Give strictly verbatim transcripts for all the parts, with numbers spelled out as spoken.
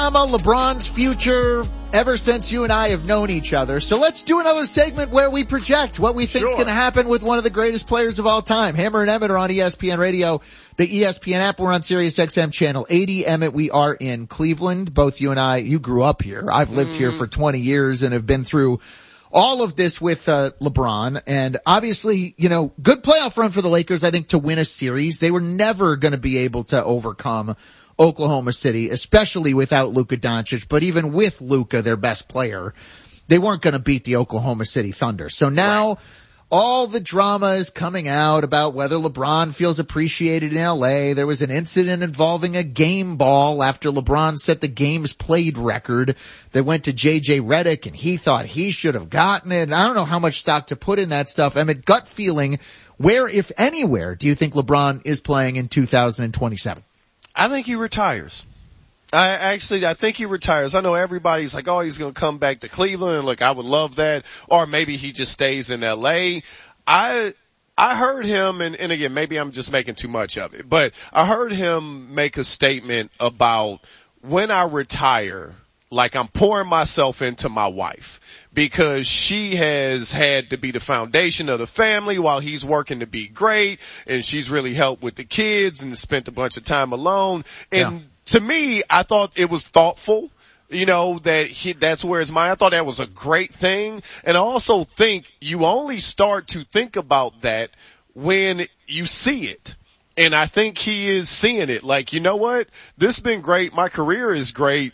I'm on LeBron's future ever since you and I have known each other. So let's do another segment where we project what we think is Sure. going to happen with one of the greatest players of all time. Hammer and Emmett are on E S P N Radio, the E S P N app. We're on Sirius X M channel eighty. Emmett, we are in Cleveland. Both you and I, you grew up here. I've lived mm. here for twenty years and have been through all of this with uh, LeBron. And obviously, you know, good playoff run for the Lakers, I think, to win a series. They were never going to be able to overcome Oklahoma City, especially without Luka Doncic, but even with Luka, their best player, they weren't going to beat the Oklahoma City Thunder. So now right. all the drama is coming out about whether LeBron feels appreciated in L A. There was an incident involving a game ball after LeBron set the games played record that went to J J Redick, and he thought he should have gotten it. And I don't know how much stock to put in that stuff. I mean, gut feeling, where, if anywhere, do you think LeBron is playing in two thousand twenty-seven? I think he retires. I actually, I think he retires. I know everybody's like, oh, he's going to come back to Cleveland. Look, I would love that. Or maybe he just stays in L A. I, I heard him, and, and again, maybe I'm just making too much of it, but I heard him make a statement about when I retire, like I'm pouring myself into my wife, because she has had to be the foundation of the family while he's working to be great, and she's really helped with the kids and spent a bunch of time alone. And yeah. to me, I thought it was thoughtful, you know, that he, that's where his mind, I thought that was a great thing. And I also think you only start to think about that when you see it. And I think he is seeing it. Like, you know what? This has been great. My career is great.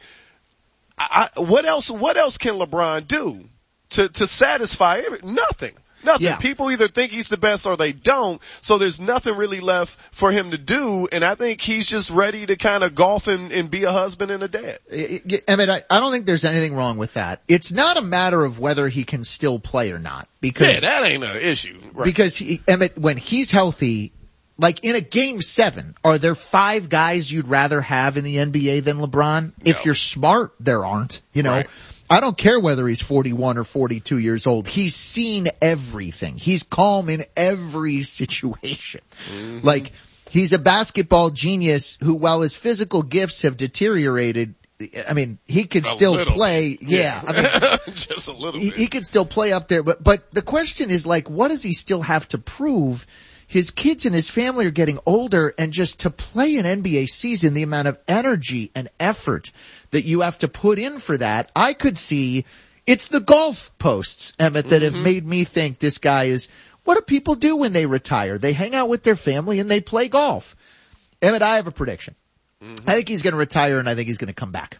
I, what else, what else can LeBron do to, to satisfy every, nothing, nothing. Yeah. People either think he's the best or they don't. So there's nothing really left for him to do. And I think he's just ready to kind of golf and, and be a husband and a dad. I mean, I, I don't think there's anything wrong with that. It's not a matter of whether he can still play or not, because yeah, that ain't an issue. Right. Because he, Emmett, when he's healthy, like in a game seven, are there five guys you'd rather have in the N B A than LeBron? No. If you're smart, there aren't, you know. Right. I don't care whether he's forty-one or forty-two years old. He's seen everything. He's calm in every situation. Mm-hmm. Like, he's a basketball genius who, while his physical gifts have deteriorated, I mean, he could a still little. play. Yeah. yeah. I mean, just a little he, bit. He could still play up there. But, but the question is, like, what does he still have to prove? His kids and his family are getting older, and just to play an N B A season, the amount of energy and effort that you have to put in for that, I could see it's the golf posts, Emmett, that mm-hmm. have made me think this guy is, what do people do when they retire? They hang out with their family and they play golf. Emmett, I have a prediction. Mm-hmm. I think he's going to retire, and I think he's going to come back.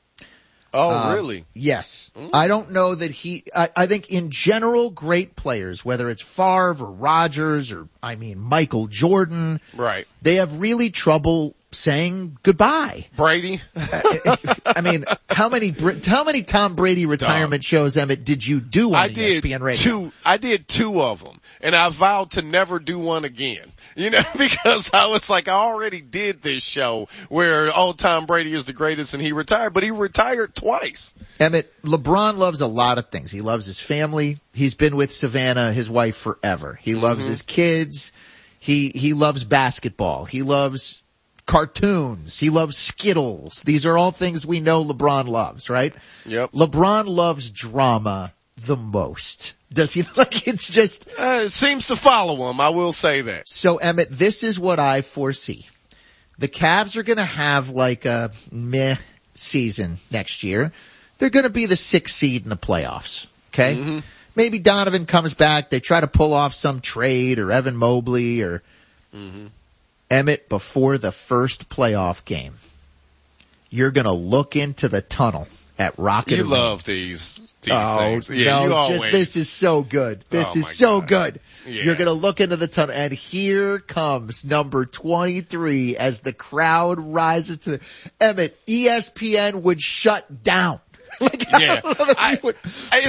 Oh, uh, really? Yes. Mm. I don't know that he, I, I think in general, great players, whether it's Favre or Rodgers or, I mean, Michael Jordan. Right. They have really trouble saying goodbye. Brady. I mean, how many, how many Tom Brady retirement Dumb. shows, Emmett, did you do on I E did S P N Radio? Two, I did two of them, and I vowed to never do one again. You know, because I was like, I already did this show where, oh, Tom Brady is the greatest and he retired, but he retired twice. Emmett, LeBron loves a lot of things. He loves his family. He's been with Savannah, his wife, forever. He loves mm-hmm. his kids. He, he loves basketball. He loves cartoons. He loves Skittles. These are all things we know LeBron loves, right? Yep. LeBron loves drama the most. Does he? Like, it's just, uh, it seems to follow him. I will say that. So, Emmett, this is what I foresee. The Cavs are going to have like a meh season next year. They're going to be the sixth seed in the playoffs. Okay. Mm-hmm. Maybe Donovan comes back. They try to pull off some trade, or Evan Mobley, or mm-hmm. Emmett, before the first playoff game, you're going to look into the tunnel at Rocket You Arena. love these, these oh, things. Yeah, no, you always. Just, this is so good. This oh is so God. good. Yeah. You're going to look into the tunnel, and here comes number twenty-three as the crowd rises to the, Emmett, E S P N would shut down. Like, yeah. I, I,